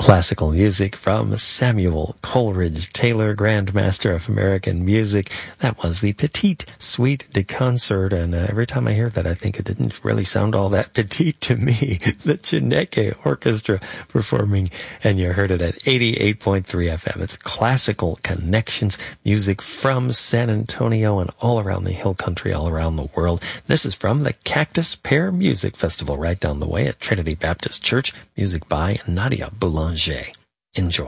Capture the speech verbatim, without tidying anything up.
Classical music from Samuel Coleridge Taylor, Grandmaster of American Music. That was the Petite Suite de Concert, and uh, every time I hear that, I think it didn't really sound all that petite to me. The Chineke Orchestra performing, and you heard it at eighty-eight point three F M. It's Classical Connections, music from San Antonio and all around the Hill Country, all around the world. This is from the Cactus Pear Music Festival right down the way at Trinity Baptist Church. Music by Nadia Boulanger. Enjoy.